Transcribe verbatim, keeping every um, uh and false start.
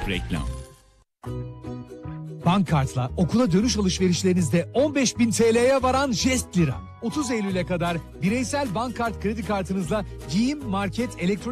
Reklam. Bankkart'la okula dönüş alışverişlerinizde on beş bin T L'ye varan jest lira. otuz Eylül'e kadar bireysel bankkart kredi kartınızla giyim, market, elektronik